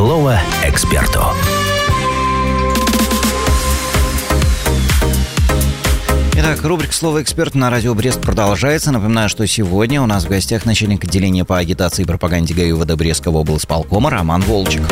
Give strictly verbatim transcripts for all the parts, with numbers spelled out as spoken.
Слово эксперту. Итак, рубрика «Слово эксперта» на радио Брест продолжается. Напоминаю, что сегодня у нас в гостях начальник отделения по агитации и пропаганде ГАИ-УВД Брестского облсполкома Роман Волчек.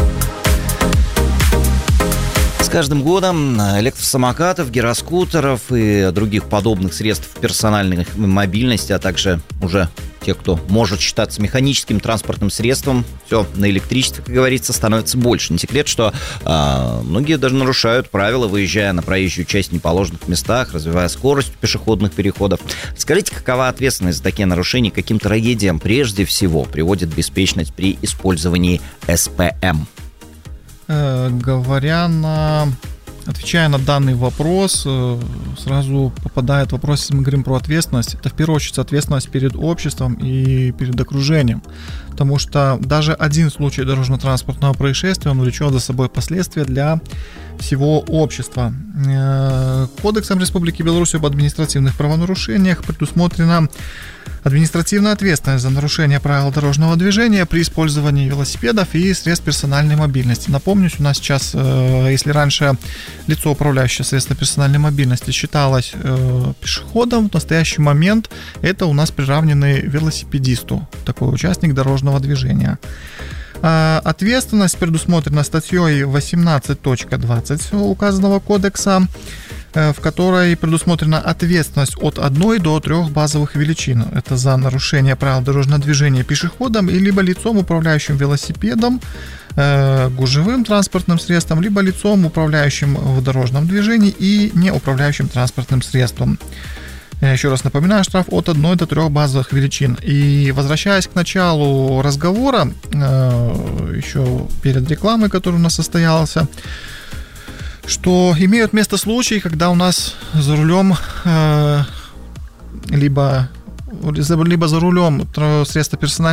С каждым годом электросамокатов, гироскутеров и других подобных средств персональной мобильности, а также уже тех, кто может считаться механическим транспортным средством, все на электричестве, как говорится, становится больше. Не секрет, что э, многие даже нарушают правила, выезжая на проезжую часть в неположенных местах, развивая скорость пешеходных переходов. Скажите, какова ответственность за такие нарушения, каким трагедиям прежде всего приводит беспечность при использовании СПМ? Говоря на... Отвечая на данный вопрос, сразу попадает вопрос, если мы говорим про ответственность, это в первую очередь ответственность перед обществом и перед окружением, потому что даже один случай дорожно-транспортного происшествия, он влечет за собой последствия для всего общества. Кодексом Республики Беларусь об административных правонарушениях предусмотрена административная ответственность за нарушение правил дорожного движения при использовании велосипедов и средств персональной мобильности. Напомню, у нас сейчас, если раньше лицо, управляющее средством персональной мобильности, считалось пешеходом, в настоящий момент это у нас приравненный велосипедисту, такой участник дорожного движения. Ответственность предусмотрена статьей восемнадцать точка двадцать указанного кодекса, в которой предусмотрена ответственность от одной до трех базовых величин. Это за нарушение правил дорожного движения пешеходом и либо лицом, управляющим велосипедом, гужевым транспортным средством, либо лицом, управляющим в дорожном движении и не управляющим транспортным средством. Я еще раз напоминаю, штраф от одной до трех базовых величин. И возвращаясь к началу разговора, еще перед рекламой, которая у нас состоялась, что имеют место случаи, когда у нас за рулем либо, либо за рулем средства персональной